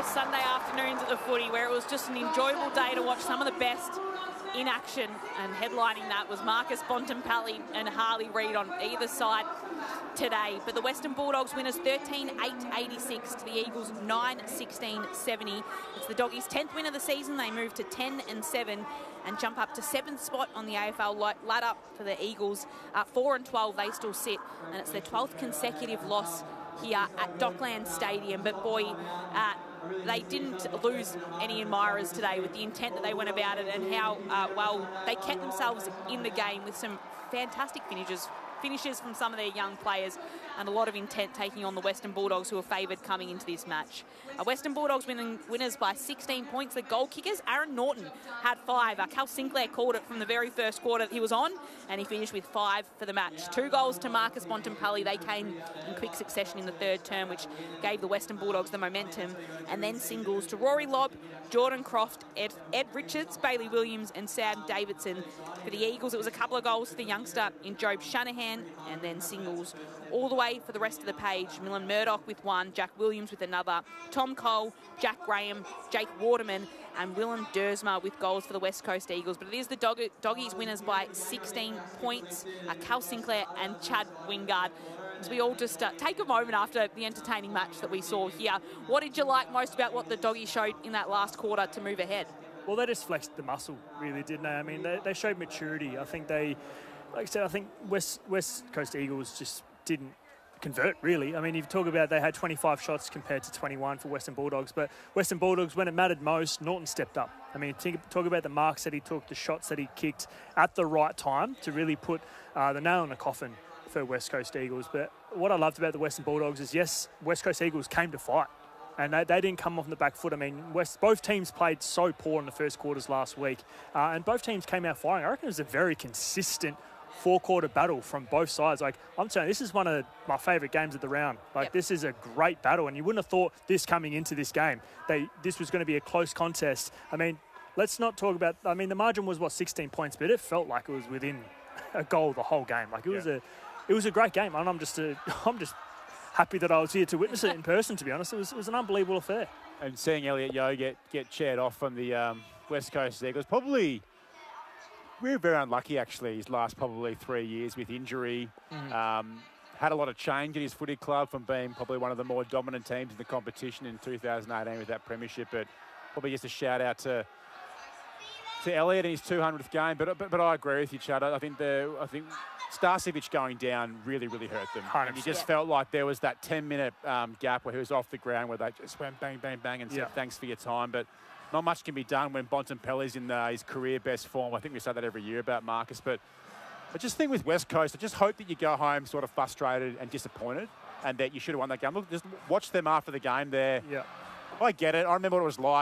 those Sunday afternoons at the footy where it was just an enjoyable day to watch some of the best in action, and headlining that was Marcus Bontempelli and Harley Reid on either side today. But the Western Bulldogs winners 13-8-86 to the Eagles 9-16-70. It's the Doggies' 10th win of the season. They move to 10-7 and jump up to 7th spot on the AFL ladder. For the Eagles, 4-12 they still sit, and it's their 12th consecutive loss here at Docklands Stadium. But boy, they didn't lose any admirers today with the intent that they went about it, and how well they kept themselves in the game with some fantastic finishes from some of their young players, and a lot of intent taking on the Western Bulldogs, who are favoured coming into this match. Western Bulldogs winners by 16 points. The goal kickers, Aaron Norton had 5. Cal Sinclair called it from the very first quarter that he was on, and he finished with 5 for the match. 2 goals to Marcus Bontempelli. They came in quick succession in the third term, which gave the Western Bulldogs the momentum. And then singles to Rory Lobb, Jordan Croft, Ed Richards, Bailey Williams and Sam Davidson. For the Eagles, it was a couple of goals for the youngster in Job Shanahan, and then singles all the way for the rest of the page. Millen Murdoch with 1, Jack Williams with another, Tom Cole, Jack Graham, Jake Waterman and Willem Dersma with goals for the West Coast Eagles. But it is the Doggies winners by 16 points, Cal Sinclair and Chad Wingard. So we all just take a moment after the entertaining match that we saw here. What did you like most about what the Doggies showed in that last quarter to move ahead? Well, they just flexed the muscle, really, didn't they? I mean, they showed maturity. I think they, like I said, I think West Coast Eagles just didn't convert, really. I mean, you talk about they had 25 shots compared to 21 for Western Bulldogs, but Western Bulldogs, when it mattered most, Norton stepped up. I mean, talk about the marks that he took, the shots that he kicked at the right time to really put the nail in the coffin for West Coast Eagles. But what I loved about the Western Bulldogs is, yes, West Coast Eagles came to fight, and they didn't come off on the back foot. I mean, both teams played so poor in the first quarters last week, and both teams came out firing. I reckon it was a very consistent four-quarter battle from both sides. Like, I'm saying, this is one of my favourite games of the round. Like, This is a great battle, and you wouldn't have thought this coming into this game. This was going to be a close contest. I mean, let's not talk about... I mean, the margin was, 16 points, but it felt like it was within a goal the whole game. Like, it was a great game, and I'm just happy that I was here to witness it in person, to be honest. It was an unbelievable affair. And seeing Elliot Yeo get chaired off from the West Coast Eagles, probably... We're very unlucky, actually, his last probably 3 years with injury. Had a lot of change at his footy club from being probably one of the more dominant teams in the competition in 2018 with that premiership. But probably just a shout out to Elliot in his 200th game. But I agree with you, Chad. I think Starcevic going down really, really hurt them. And you just felt like there was that 10-minute gap where he was off the ground, where they just went bang, bang, bang and said, thanks for your time. But not much can be done when Bontempelli's in his career best form. I think we say that every year about Marcus. But I just think with West Coast, I just hope that you go home sort of frustrated and disappointed, and that you should have won that game. Look, just watch them after the game there. Yeah. I get it. I remember what it was like.